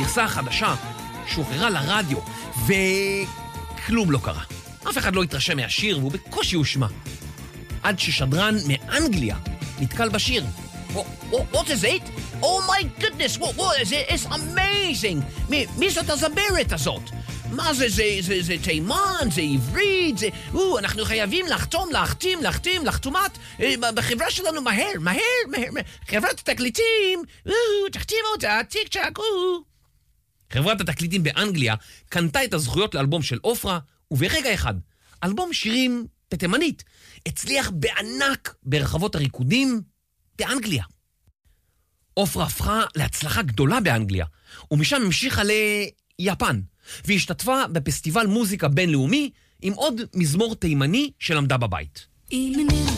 הגרסה החדשה שוחררה לרדיו, וכלום לא קרה. אף אחד לא התרשם מהשיר, והוא בקושי הושמע. עד ששדרן מאנגליה נתקל בשיר. What is it? Oh my goodness, what is it? It's amazing! מי זאת הזמרת הזאת? מה זה תימן, זה עברית, זה... אנחנו חייבים לחתומת בחברה שלנו מהר. חברת התקליטים, תחתימו אותה, טיק צ'ק, חברת התקליטים באנגליה קנתה את הזכויות לאלבום של אופרה, וברגע אחד, אלבום שירים בתימנית הצליח בענק ברחבות הריקודים באנגליה. אופרה הפכה להצלחה גדולה באנגליה, ומשם המשיכה ליפן, והשתתפה בפסטיבל מוזיקה בינלאומי עם עוד מזמור תימני שלמדה בבית.